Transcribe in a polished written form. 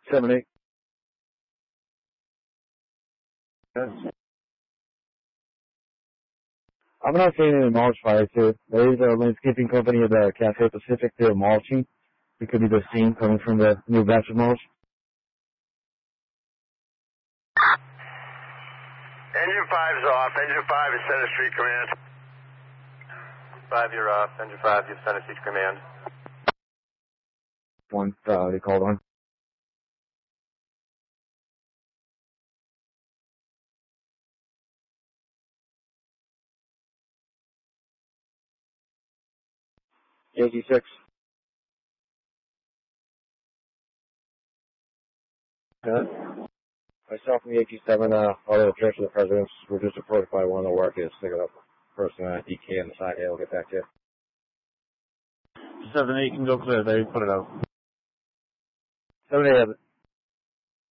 7-8. Yes. I'm not seeing any mulch fire too. There is a landscaping company at the Cafe Pacific. They're mulching. It could be the steam coming from the new batch of mulch. Engine 5's off. Engine 5 is Center Street Command. 5, you're off. Engine 5, you have Center Street Command. One, they called on. Yankee 6. Myself and Yankee 7, auto Church of the Presidents. We're just approached by one of the workers. Picking up person DK on the side here. We'll get back to you. 7-8 can go clear. They put it out. 7-8 have it.